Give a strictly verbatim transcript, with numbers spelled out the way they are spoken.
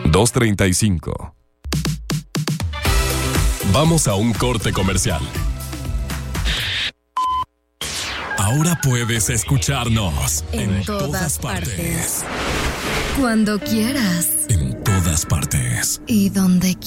dos treinta y cinco. Vamos a un corte comercial. Ahora puedes escucharnos en, en todas, todas partes. partes. Cuando quieras. En todas partes. Y donde quieras.